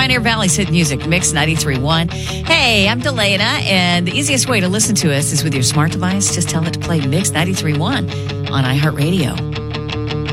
Pioneer Valley's hit music, Mix 93.1. Hey, I'm Delana, and the easiest way to listen to us is with your smart device. Just tell it to play Mix 93.1 on iHeartRadio.